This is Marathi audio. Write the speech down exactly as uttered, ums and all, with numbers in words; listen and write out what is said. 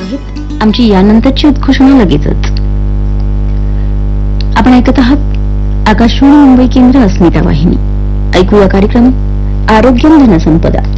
आहेत आमची यानंतरची उद्घोषणा लगेचच. आपण ऐकत आहात आकाशवाणी मुंबई केंद्र अस्मिता वाहिनी. ऐकूया कार्यक्रम आरोग्य धनसंपदा.